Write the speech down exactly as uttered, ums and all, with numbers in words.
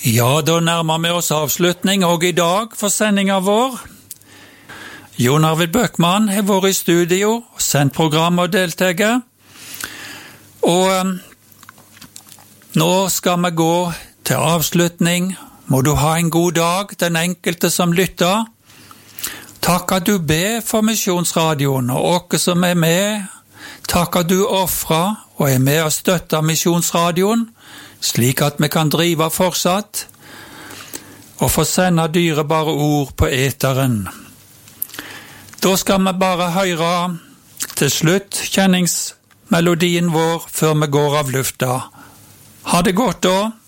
Ja, da nærmer vi oss avslutning og i dag for sendingen vår. Jon Arvid Bøckmann har vært i studio og sendt program og deltager. Og um, nå skal vi gå til avslutning. Må du ha en god dag, den enkelte som lytter. Takk at du ber for Misjonsradioen og okke som er med. Takk at du offrer og er med og støtter Misjonsradioen, slik at vi kan drive fortsatt og få sende dyrebare ord på eteren. Da skal vi bare høre til slutt kjenningsmelodien vår før vi går av lufta. Ha det godt da!